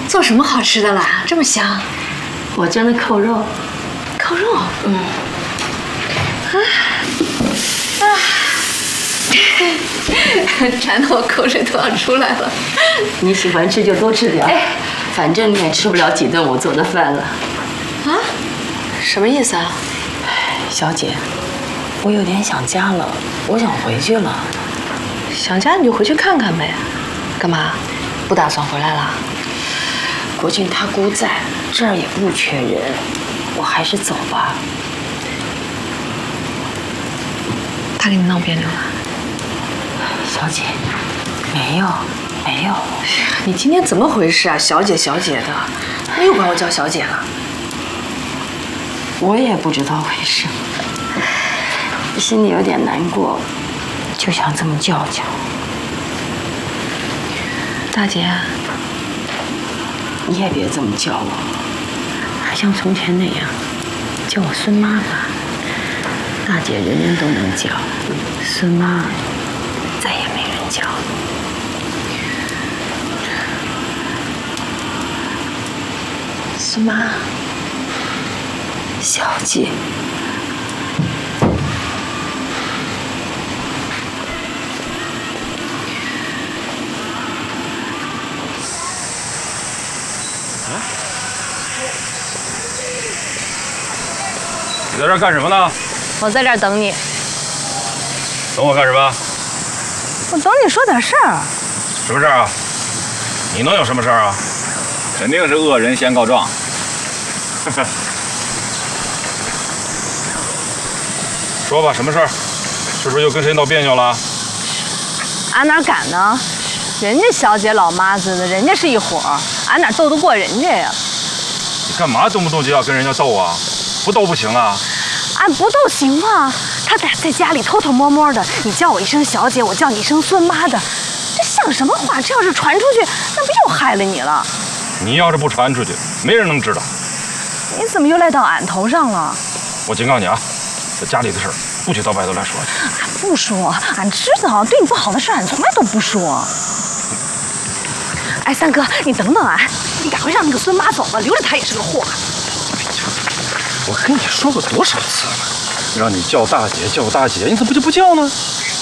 做什么好吃的啦？这么香。 我蒸的扣肉。 扣肉？馋得我口水都要出来了。 你喜欢吃就多吃点，反正你也吃不了几顿我做的饭了。 啊？什么意思啊？ 小姐，我有点想家了，我想回去了。 想家你就回去看看呗。干嘛？不打算回来了？ 国俊他姑在这儿也不缺人，我还是走吧。 他跟你闹别扭了？ 小姐，没有。 你今天怎么回事啊？小姐的，你又管我叫小姐了？ 我也不知道为什么，心里有点难过，就想这么叫。 大姐， 你也别这么叫我，还像从前那样叫我孙妈吧。大姐人人都能叫，孙妈再也没人叫了。 孙妈， 小姐。 你在这儿干什么呢？ 我在这儿等你。 等我干什么？ 我等你说点事儿。 什么事儿啊？你能有什么事儿啊？肯定是恶人先告状。说吧，什么事儿？是不是又跟谁闹别扭了？ 俺哪敢呢？人家小姐老妈子的，人家是一伙儿，俺哪斗得过人家呀？ 你干嘛动不动就要跟人家斗啊？不斗不行啊！ 俺不斗行吗？他俩在家里偷偷摸摸的，你叫我一声小姐，我叫你一声孙妈的，这像什么话？这要是传出去，那不又害了你了？ 你要是不传出去，没人能知道。 你怎么又赖到俺头上了？ 我警告你啊，这家里的事儿不许到外头来说。 俺不说，俺知道对你不好的事，俺从来都不说。哎，三哥，你等等俺，你赶快让那个孙妈走吧，留着她也是个祸。 我跟你说过多少次了，让你叫大姐，你怎么就不叫呢？